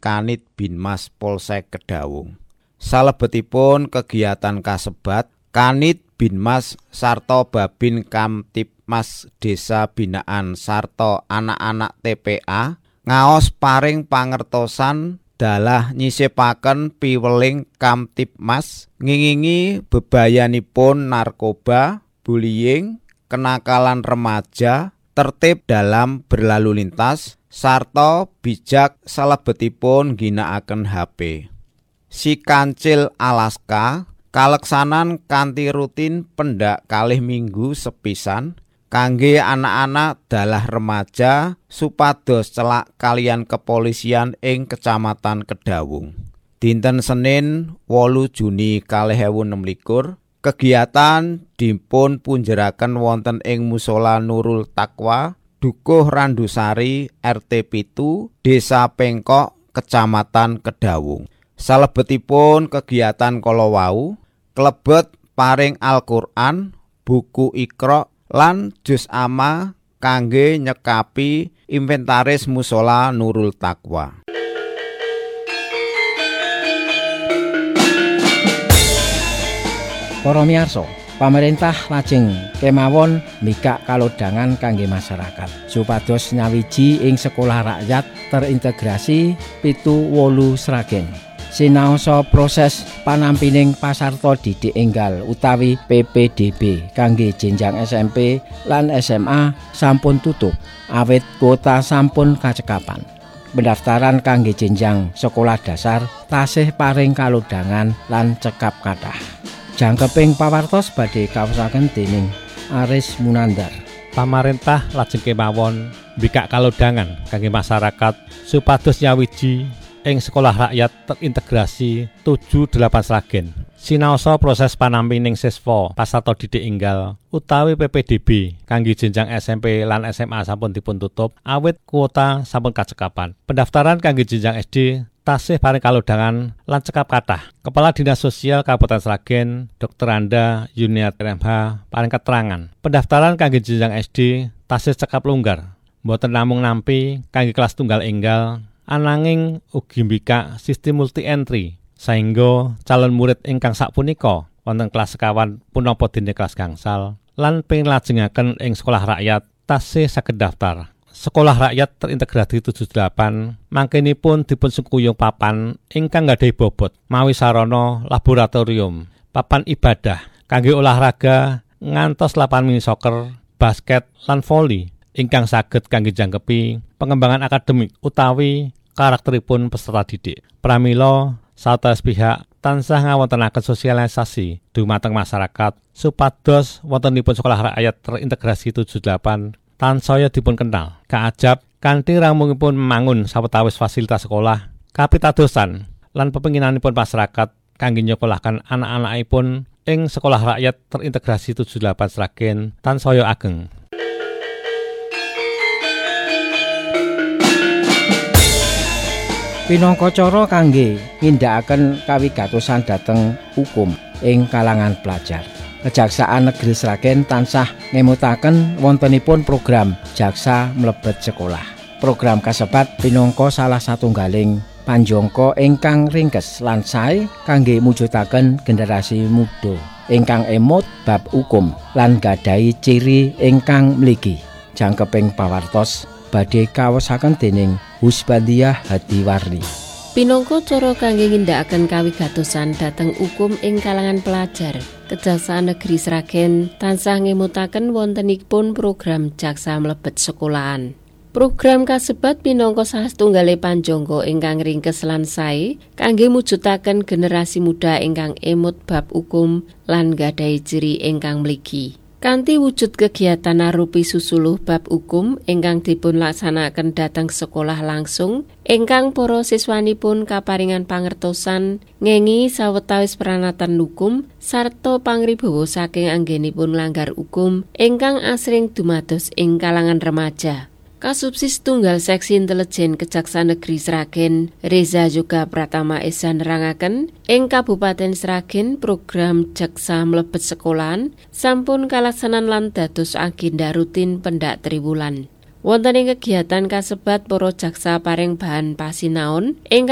Kanit Binmas Polsek Kedawung. Salebetipun kegiatan kasebat, Kanit Binmas sarta Babin Kamtibmas Desa Binaan sarta anak-anak TPA ngaos paring pangertosan dalah nyisipaken piweling Kamtibmas ngingingi bebayanipun narkoba, bullying, kenakalan remaja, tertib dalam berlalu lintas, sarta bijak salebetipun ginakaken HP. Si Kancil Alaska kaleksanan kanthi rutin pendak kalih minggu sepisan kangge anak-anak dalah remaja supados celak kalian kepolisian ing Kecamatan Kedawung. Dinten Senin 8 Juni 2026 kegiatan dipun punjeraken wonten ing Mushola Nurul Taqwa, Dukuh Randusari, RT 7, Desa Pengkok, Kecamatan Kedawung. Salebetipun kegiatan kala wau klebet paring Al-Qur'an, buku Iqra lan juz amma kangge nyekapi inventaris Mushola Nurul Taqwa. Para miyarsa, pamarentah lajeng kemawon mbikak kalodhangan kangge masyarakat supados nyawiji ing sekolah rakyat terintegrasi 7-8 Sragen. Sinaosa proses panampining pasarta didik enggal utawi PPDB kangge jenjang SMP lan SMA sampun tutup awit kuota sampun kacekapan. Pendaftaran kangge jenjang sekolah dasar tasih paring kalodhangan lan cekap kathah. Jangkeping pawartos badhe kaosaken dening Aris Munandar. Pamarentah lajeng kemawon mbikak kalodhangan kangge masyarakat supados nyawiji ing sekolah rakyat terintegrasi 7-8 Sragen. Sinaosa proses panampining siswa pasarta didik enggal utawi PPDB kangge jenjang SMP lan SMA sampun dipun tutup awit kuota sampun kacekapan. Pendaftaran kangge jenjang SD tasih paring kalodhangan lan cekap kathah. Kepala Dinas Sosial Kabupaten Sragen, Dr. Anda Yuniat MH paring keterangan. Pendaftaran kangge jenjang SD tasih cekap longgar. Mboten namung nampi kangge kelas tunggal enggal, ananging ugi mbikak sistem multi entry saengga calon murid ingkang sapunika wonten kelas sekawan punapa dene kelas gangsal lan pengin lajengaken ing sekolah rakyat tasih saged daftar. Sekolah rakyat terintegrasi 78 mangkenipun dipun sengkuyung papan ingkang gadhahi bobot mawi sarana laboratorium, papan ibadah kangge olahraga ngantos lapangan mini soccer, basket lan voli ingkang saged kangge jangkepi pengembangan akademik utawi karakteripun peserta didik. Pramila sawetawis pihak tansah ngawontenaken sosialisasi dhumateng masyarakat supados wontenipun sekolah rakyat terintegrasi 78 tansaya dipun kenal kaajab kanthi ramungipun memangun sawetawis fasilitas sekolah kapitadosan lan pepinginanipun masyarakat kangge nyekolahaken anak-anakipun ing sekolah rakyat terintegrasi 78 Sragen tansaya ageng. Pinangka cara kangge nindakaken kawigatosan dhateng hukum ing kalangan pelajar. Kejaksaan Negeri Sragen tansah ngemutaken wontenipun program jaksa mlebet sekolah. Program kasebat pinangka salah satunggaling panjangka ingkang ringkes lan sae kangge mujudaken generasi muda ingkang emot bab hukum lan gadhahi ciri ingkang mligi. Jangkeping pawartos badhe kaosaken dening Husbandiah Hadiwarni. Pinangka cara kangge nindakaken kawigatosan dhateng hukum ing kalangan pelajar, Kejaksaan Negeri Sragen tansah ngemutaken wontenipun program jaksa mlebet sekolahan. Program kasebat minangka salah setunggaling panjangka ingkang ringkes lan sae kangge mujudaken generasi muda ingkang emut bab hukum lan gadhahi ciri ingkang mligi. Kanthi wujud kegiatan arupi susuluh bab hukum ingkang dipun laksanaken dhateng sekolah langsung, ingkang para siswanipun kaparingan pangertosan ngengi sawetawis peranatan hukum sarta pangribawa saking anggenipun langgar hukum ingkang asring dumados ing kalangan remaja. Kasubsis tunggal seksi intelijen Kejaksaan Negeri Sragen, Reza Yoga Pratama Esa nerangaken ing Kabupaten Sragen program jaksa mlebet sekolahan sampun kalaksanan lan dados agenda rutin pendak triwulan. Wonten ing kegiatan kasebat para jaksa paring bahan pasinaon